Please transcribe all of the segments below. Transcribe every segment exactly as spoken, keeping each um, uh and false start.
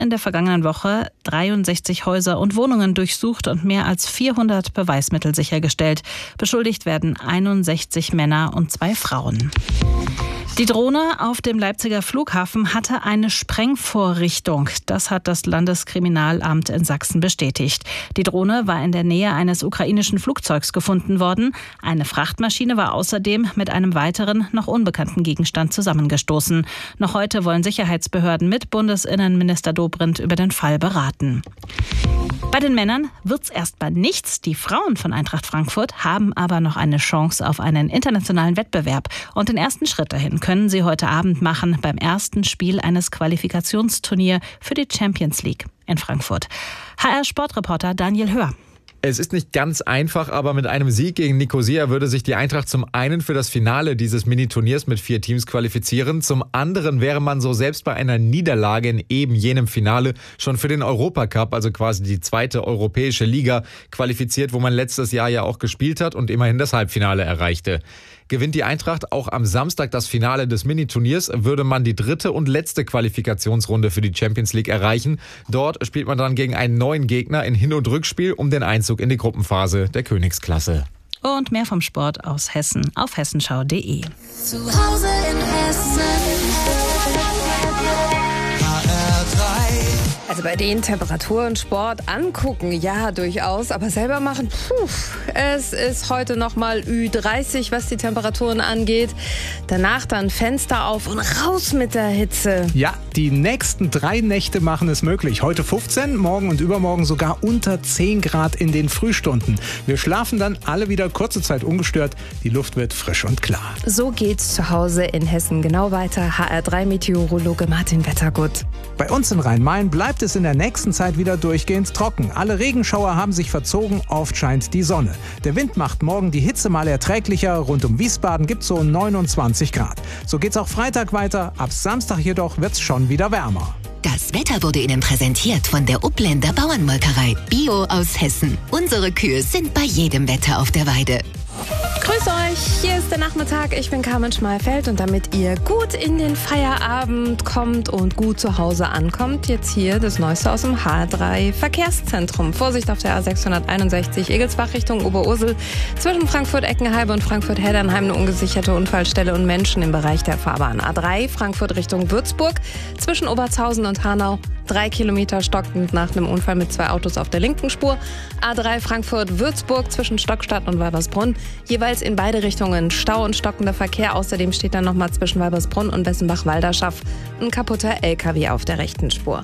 in der vergangenen Woche dreiundsechzig Häuser und Wohnungen durchsucht und mehr als vierhundert Beweismittel sichergestellt. Beschuldigt werden einundsechzig Männer und zwei Frauen. Die Drohne auf dem Leipziger Flughafen hatte eine Sprengvorrichtung. Das hat das Landeskriminalamt in Sachsen bestätigt. Die Drohne war in der Nähe eines ukrainischen Flugzeugs gefunden worden. Eine Frachtmaschine war außerdem mit einem weiteren, noch unbekannten Gegenstand zusammengestoßen. Noch heute wollen Sicherheitsbehörden mit Bundesinnenminister Dobrindt über den Fall beraten. Bei den Männern wird's erstmal nichts. Die Frauen von Eintracht Frankfurt haben aber noch eine Chance auf einen internationalen Wettbewerb. Und den ersten Schritt dahin können sie heute Abend machen beim ersten Spiel eines Qualifikationsturniers für die Champions League in Frankfurt. H R-Sportreporter Daniel Hör. Es ist nicht ganz einfach, aber mit einem Sieg gegen Nicosia würde sich die Eintracht zum einen für das Finale dieses Mini-Turniers mit vier Teams qualifizieren. Zum anderen wäre man so selbst bei einer Niederlage in eben jenem Finale schon für den Europacup, also quasi die zweite europäische Liga, qualifiziert, wo man letztes Jahr ja auch gespielt hat und immerhin das Halbfinale erreichte. Gewinnt die Eintracht auch am Samstag das Finale des Mini-Turniers, würde man die dritte und letzte Qualifikationsrunde für die Champions League erreichen. Dort spielt man dann gegen einen neuen Gegner in Hin- und Rückspiel um den Einzug in die Gruppenphase der Königsklasse. Und mehr vom Sport aus Hessen auf hessenschau punkt de. Zu Hause in Hessen. Also bei den Temperaturen Sport angucken, ja durchaus, aber selber machen, puh, es ist heute nochmal Ü dreißig, was die Temperaturen angeht. Danach dann Fenster auf und raus mit der Hitze. Ja, die nächsten drei Nächte machen es möglich. Heute fünfzehn, morgen und übermorgen sogar unter zehn Grad in den Frühstunden. Wir schlafen dann alle wieder kurze Zeit ungestört. Die Luft wird frisch und klar. So geht's zu Hause in Hessen genau weiter. H R drei Meteorologe Martin Wettergut. Bei uns in Rhein-Main bleibt es in der nächsten Zeit wieder durchgehend trocken. Alle Regenschauer haben sich verzogen, oft scheint die Sonne. Der Wind macht morgen die Hitze mal erträglicher. Rund um Wiesbaden gibt es so neunundzwanzig Grad. So geht's auch Freitag weiter. Ab Samstag jedoch wird's schon wieder wärmer. Das Wetter wurde Ihnen präsentiert von der Upländer Bauernmolkerei. Bio aus Hessen. Unsere Kühe sind bei jedem Wetter auf der Weide. Grüß euch, hier ist der Nachmittag. Ich bin Carmen Schmalfeld und damit ihr gut in den Feierabend kommt und gut zu Hause ankommt, jetzt hier das Neueste aus dem H drei Verkehrszentrum. Vorsicht auf der A sechshunderteinundsechzig Egelsbach Richtung Oberursel. Zwischen Frankfurt-Eckenhalbe und Frankfurt-Heddernheim eine ungesicherte Unfallstelle und Menschen im Bereich der Fahrbahn. A drei Frankfurt Richtung Würzburg. Zwischen Obertshausen und Hanau drei Kilometer stockend nach einem Unfall mit zwei Autos auf der linken Spur. A drei Frankfurt-Würzburg zwischen Stockstadt und Weibersbrunn. Jeweils in beide Richtungen Stau und stockender Verkehr. Außerdem steht dann nochmal zwischen Weibersbrunn und Wessenbach-Walderschaff ein kaputter L K W auf der rechten Spur.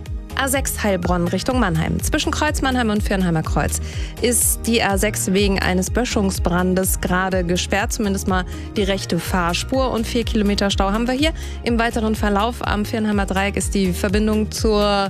A sechs Heilbronn Richtung Mannheim. Zwischen Kreuz Mannheim und Viernheimer Kreuz ist die A sechs wegen eines Böschungsbrandes gerade gesperrt. Zumindest mal die rechte Fahrspur. Und vier Kilometer Stau haben wir hier. Im weiteren Verlauf am Viernheimer Dreieck ist die Verbindung zur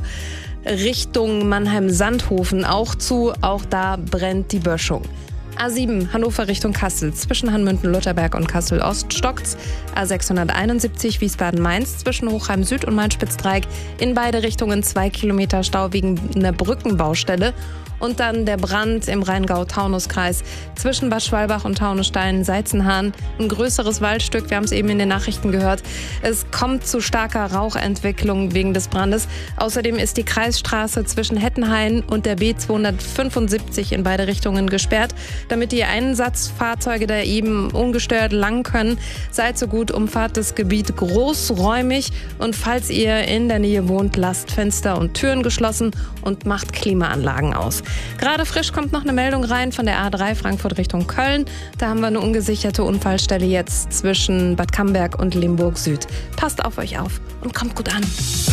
Richtung Mannheim-Sandhofen auch zu. Auch da brennt die Böschung. A sieben Hannover Richtung Kassel. Zwischen Hanmünden-Lutherberg und Kassel-Ost stockt's. A sechshunderteinundsiebzig Wiesbaden-Mainz zwischen Hochheim-Süd und Main-Spitz-Dreieck. In beide Richtungen zwei Kilometer Stau wegen einer Brückenbaustelle. Und dann der Brand im Rheingau-Taunus-Kreis zwischen Bad Schwalbach und Taunusstein-Seizenhahn. Ein größeres Waldstück, wir haben es eben in den Nachrichten gehört. Es kommt zu starker Rauchentwicklung wegen des Brandes. Außerdem ist die Kreisstraße zwischen Hettenhain und der B zweihundertfünfundsiebzig in beide Richtungen gesperrt, damit die Einsatzfahrzeuge da eben ungestört lang können. Seid so gut, umfahrt das Gebiet großräumig und falls ihr in der Nähe wohnt, lasst Fenster und Türen geschlossen und macht Klimaanlagen aus. Gerade frisch kommt noch eine Meldung rein von der A drei Frankfurt Richtung Köln. Da haben wir eine ungesicherte Unfallstelle jetzt zwischen Bad Camberg und Limburg Süd. Passt auf euch auf und kommt gut an.